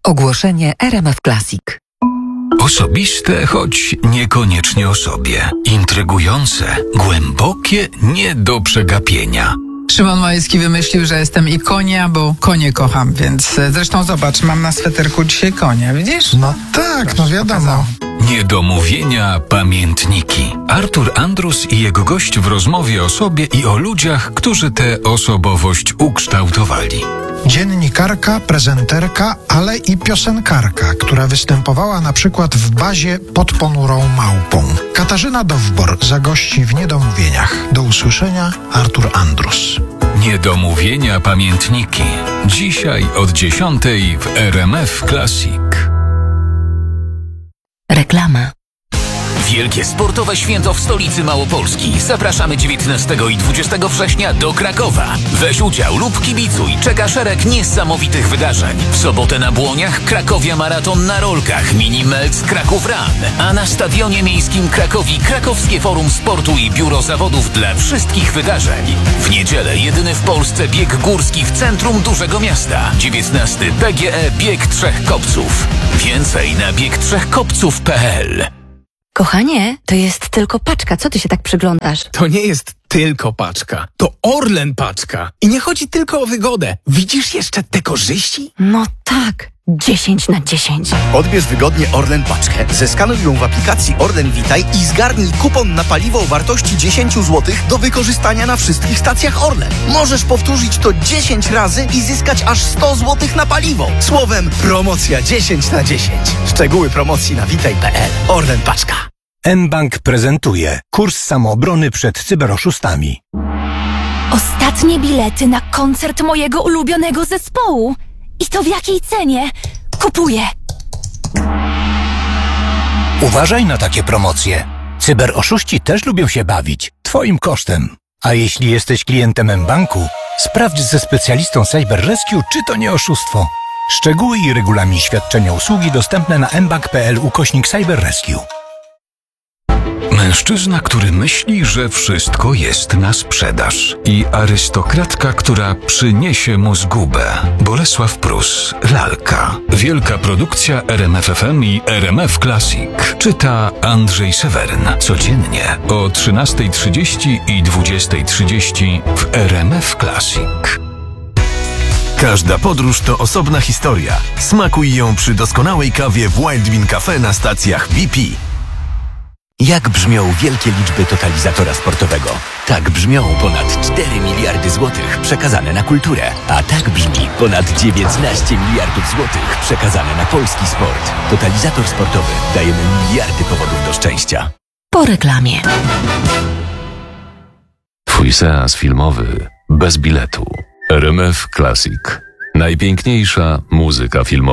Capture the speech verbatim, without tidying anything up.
Ogłoszenie R M F Classic. Osobiste, choć niekoniecznie o sobie. Intrygujące, głębokie, nie do przegapienia. Szymon Majewski wymyślił, że jestem i konia, bo konie kocham, więc zresztą zobacz, mam na sweterku dzisiaj konia, widzisz? No tak, no wiadomo. Niedomówienia, pamiętniki. Artur Andrus i jego gość w rozmowie o sobie i o ludziach, którzy tę osobowość ukształtowali. Dziennikarka, prezenterka, ale i piosenkarka, która występowała na przykład w bazie Pod ponurą małpą. Katarzyna Dowbor zagości w Niedomówieniach. Do usłyszenia, Artur Andrus. Niedomówienia, pamiętniki. Dzisiaj od dziesiątej w R M F Classic. Reklama. Wielkie sportowe święto w stolicy Małopolski. Zapraszamy dziewiętnastego i dwudziestego września do Krakowa. Weź udział lub kibicuj. Czeka szereg niesamowitych wydarzeń. W sobotę na Błoniach Krakowia Maraton na rolkach, Mini Melc Kraków Run. A na Stadionie Miejskim Krakowi Krakowskie Forum Sportu i Biuro Zawodów dla wszystkich wydarzeń. W niedzielę jedyny w Polsce bieg górski w centrum dużego miasta. dziewiętnasty P G E Bieg Trzech Kopców. Więcej na bieg trzech kopców kropka p l. Kochanie, to jest tylko paczka. Co ty się tak przyglądasz? To nie jest tylko paczka. To Orlen paczka. I nie chodzi tylko o wygodę. Widzisz jeszcze te korzyści? No tak. dziesięć na dziesięć. Odbierz wygodnie Orlen paczkę, zeskanuj ją w aplikacji Orlen Witaj i zgarnij kupon na paliwo o wartości dziesięć złotych do wykorzystania na wszystkich stacjach Orlen. Możesz powtórzyć to dziesięć razy i zyskać aż sto złotych na paliwo. Słowem, promocja dziesięć na dziesięć. Szczegóły promocji na witaj kropka p l. Orlen paczka. mBank prezentuje kurs samoobrony przed cyberoszustami. Ostatnie bilety na koncert mojego ulubionego zespołu. I to w jakiej cenie? Kupuję. Uważaj na takie promocje. Cyberoszuści też lubią się bawić. Twoim kosztem. A jeśli jesteś klientem mBanku, sprawdź ze specjalistą Cyber Rescue, czy to nie oszustwo. Szczegóły i regulamin świadczenia usługi dostępne na mbank kropka p l ukośnik Cyber Rescue. Mężczyzna, który myśli, że wszystko jest na sprzedaż. I arystokratka, która przyniesie mu zgubę. Bolesław Prus, Lalka. Wielka produkcja R M F F M i R M F Classic. Czyta Andrzej Seweryn. Codziennie o trzynastej trzydzieści i dwudziestej trzydzieści w R M F Classic. Każda podróż to osobna historia. Smakuj ją przy doskonałej kawie w Wild Bean Cafe na stacjach B P. Jak brzmią wielkie liczby totalizatora sportowego? Tak brzmią ponad cztery miliardy złotych przekazane na kulturę. A tak brzmi ponad dziewiętnaście miliardów złotych przekazane na polski sport. Totalizator sportowy. Dajemy miliardy powodów do szczęścia. Po reklamie. Twój seans filmowy bez biletu. R M F Classic. Najpiękniejsza muzyka filmowa.